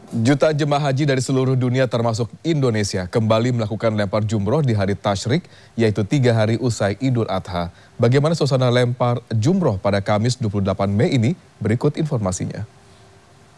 Jutaan jemaah haji dari seluruh dunia termasuk Indonesia kembali melakukan lempar jumroh di hari Tasyrik, yaitu 3 hari usai Idul Adha. Bagaimana suasana lempar jumroh pada Kamis 28 Mei ini? Berikut informasinya.